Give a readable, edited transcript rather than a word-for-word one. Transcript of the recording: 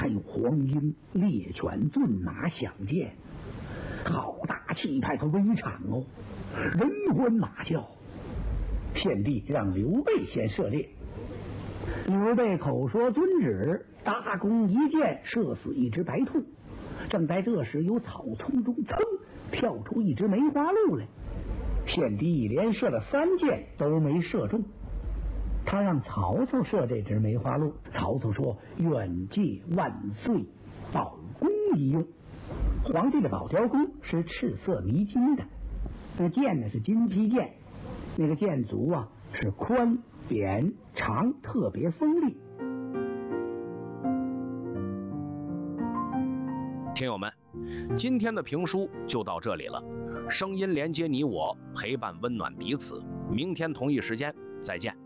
还有黄鹰、猎犬、骏马相见，好大气派和威场哦，人欢马叫。献帝让刘备先射猎，刘备口说遵旨，大弓一箭射死一只白兔。正在这时，由草丛中噌跳出一只梅花鹿来。献帝连射了3箭都没射中，他让曹操射这只梅花鹿。曹操说：“愿借万岁宝弓一用。”皇帝的宝雕弓是赤色迷金的，那箭呢是金披箭，那个箭足啊是宽扁长，特别锋利。 听友们，今天的评书就到这里了。声音连接你我，陪伴温暖彼此。明天同一时间再见。